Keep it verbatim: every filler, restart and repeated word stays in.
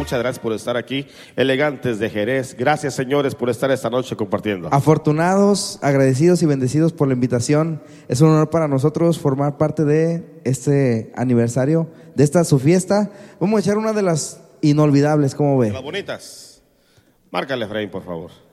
muchas gracias por estar aquí. Elegantes de Jerez, gracias señores por estar esta noche compartiendo. Afortunados, agradecidos y bendecidos por la invitación. Es un honor para nosotros formar parte de este aniversario, de esta su fiesta. Vamos a echar una de las inolvidables, ¿cómo ve? De las bonitas. Márcale, Efraín, por favor.